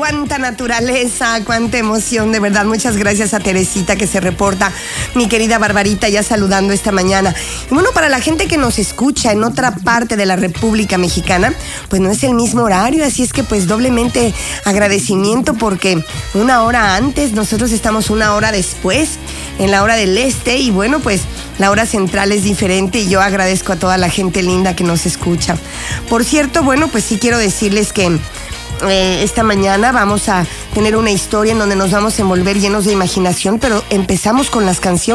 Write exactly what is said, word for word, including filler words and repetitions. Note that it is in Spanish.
cuánta naturaleza, cuánta emoción, de verdad. Muchas gracias a Teresita que se reporta, mi querida Barbarita, ya saludando esta mañana. Y bueno, para la gente que nos escucha en otra parte de la República Mexicana, pues no es el mismo horario, así es que pues doblemente agradecimiento porque una hora antes, nosotros estamos una hora después, en la hora del este, y bueno, pues la hora central es diferente y yo agradezco a toda la gente linda que nos escucha. Por cierto, bueno, pues sí quiero decirles que Eh, esta mañana vamos a tener una historia en donde nos vamos a envolver llenos de imaginación, pero empezamos con las canciones.